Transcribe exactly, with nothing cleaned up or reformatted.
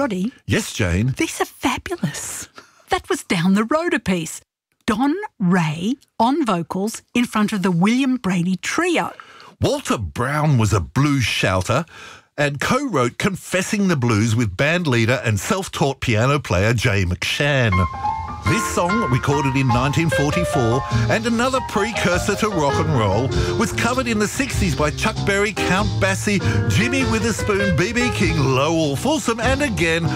Roddy. Yes, Jane? These are fabulous. That was Down the Road a piece. Don Ray on vocals in front of the William Brady Trio. Walter Brown was a blues shouter and co-wrote Confessing the Blues with band leader and self-taught piano player Jay McShann. This song, recorded in nineteen forty-four, and another precursor to rock and roll, was covered in the sixties by Chuck Berry, Count Basie, Jimmy Witherspoon, B B King, Lowell Fulsom, and again